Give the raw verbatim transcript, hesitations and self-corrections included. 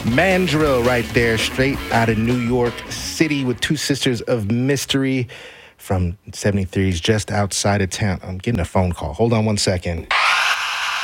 Mandrill right there, straight out of New York City with Two Sisters of Mystery from seventy-three's Just Outside of Town. I'm getting a phone call. Hold on one second.